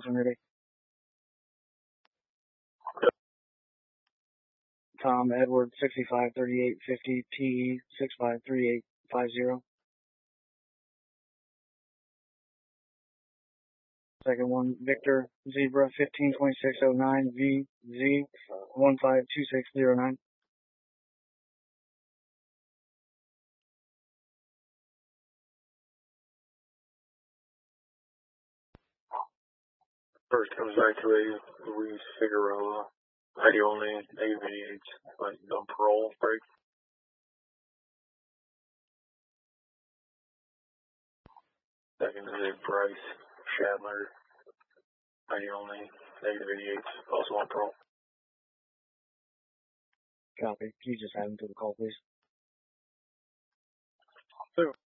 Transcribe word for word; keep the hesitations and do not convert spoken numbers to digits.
calls when ready. Tom Edward sixty-five thirty-eight fifty T E six five three eight five zero. Second one, Victor Zebra fifteen twenty-six oh nine V Z one five two six zero nine. First comes back to a Luis Figueroa, I D only, negative eighty-eight, but no parole break. Second is a Bryce Shadler, I D only, negative eighty-eight, also on parole. Copy. Can you just add him to the call, please? Two.